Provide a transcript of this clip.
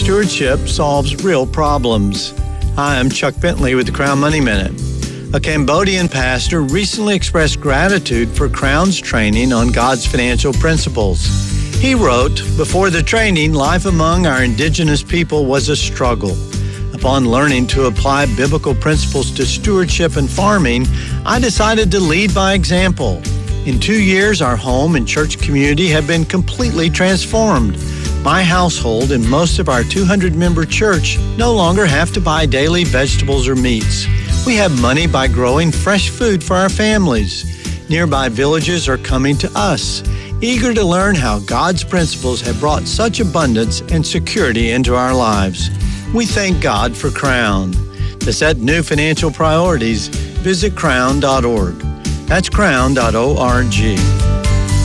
stewardship solves real problems. Hi, I'm Chuck Bentley with the Crown Money Minute. A Cambodian pastor recently expressed gratitude for Crown's training on God's financial principles. He wrote, "Before the training, life among our indigenous people was a struggle. Upon learning to apply biblical principles to stewardship and farming, I decided to lead by example. In 2 years, our home and church community have been completely transformed. My household and most of our 200-member church no longer have to buy daily vegetables or meats. We have money by growing fresh food for our families. Nearby villages are coming to us, eager to learn how God's principles have brought such abundance and security into our lives. We thank God for Crown. To set new financial priorities, visit crown.org. That's crown.org.